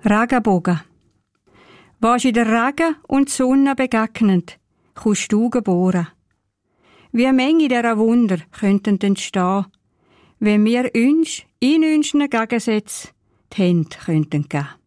Regenbogen. Was in der Regen und die Sonne begegnen, kannst du geboren. Wie eine Menge dieser Wunder könnten entstehen, wenn wir uns in unseren Gegensätzen die Hände geben könnten.